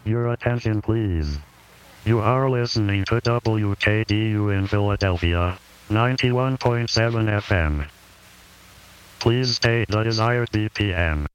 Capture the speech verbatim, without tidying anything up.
Your attention, please. You are listening to W K D U in Philadelphia, ninety-one point seven F M. Please state the desired B P M.